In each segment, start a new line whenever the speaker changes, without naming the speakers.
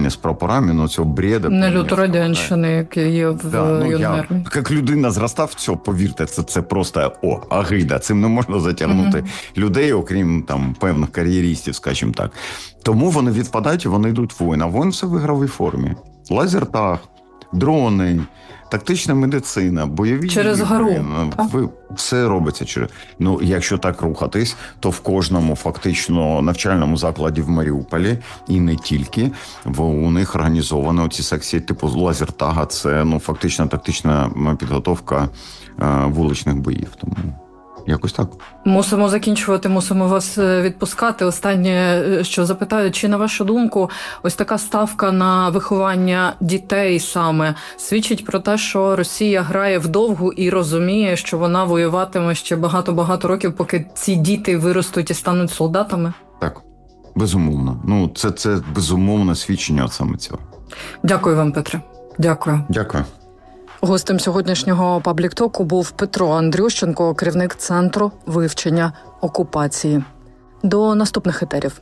вишивання з прапорами, цього бреда.
Не люторадянщини, який є в юнармії.
Як людина зростав в цьому, повірте, це просто агида. Цим не можна затягнути людей, окрім там певних кар'єристів, скажімо так. Тому вони відпадають і вони йдуть в воїн. А воїн все в ігровій формі. Лазертаг, дрони, тактична медицина, бойові
через гру.
Все робиться через. Якщо так рухатись, то в кожному фактично навчальному закладі в Маріуполі і не тільки, у них організовані оці секції типу лазертага. Це фактично тактична підготовка вуличних боїв. Тому якось так.
Мусимо закінчувати, мусимо вас відпускати. Останнє, що запитаю, чи, на вашу думку, ось така ставка на виховання дітей саме свідчить про те, що Росія грає вдовгу і розуміє, що вона воюватиме ще багато-багато років, поки ці діти виростуть і стануть солдатами?
Так, безумовно. Це безумовне свідчення саме цього.
Дякую вам, Петре. Дякую.
Дякую.
Гостем сьогоднішнього паблік-току був Петро Андрющенко, керівник Центру вивчення окупації. До наступних етерів.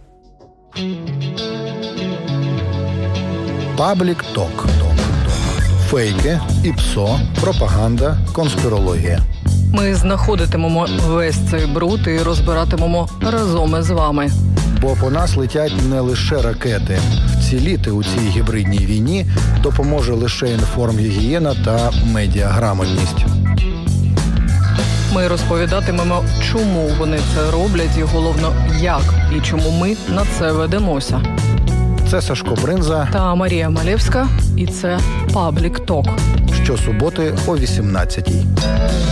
Паблік-ток. Фейки, ІПСО, пропаганда, конспірологія.
Ми знаходитимемо весь цей бруд і розбиратимемо разом із вами.
Бо по нас летять не лише ракети. Вціліти у цій гібридній війні допоможе лише інформгігієна та медіаграмотність.
Ми розповідатимемо, чому вони це роблять і, головно, як і чому ми на це ведемося.
Це Сашко Бринза
та Марія Малєвська, і це Паблік Ток.
Щосуботи о 18-й.